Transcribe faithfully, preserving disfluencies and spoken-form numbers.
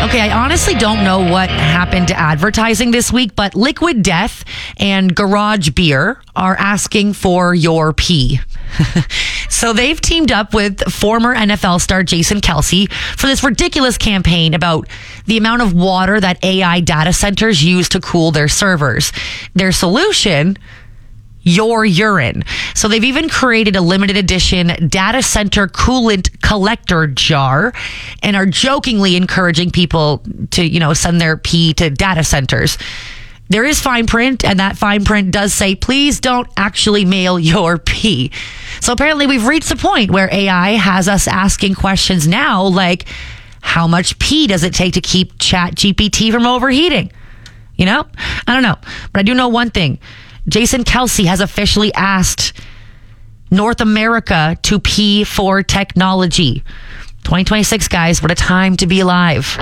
Okay, I honestly don't know what happened to advertising this week, but Liquid Death and Garage Beer are asking for your pee. So they've teamed up with former N F L star Jason Kelce for this ridiculous campaign about the amount of water that A I data centers use to cool their servers. Their solution: your urine. So they've even created a limited edition data center coolant collector jar and are jokingly encouraging people to, you know, send their pee to data centers. There is fine print, and that fine print does say, please don't actually mail your pee. So apparently we've reached the point where A I has us asking questions now like, how much pee does it take to keep Chat G P T from overheating? You know? I don't know. But I do know one thing. Jason Kelce has officially asked North America to pee for technology. twenty twenty-six, guys, what a time to be alive.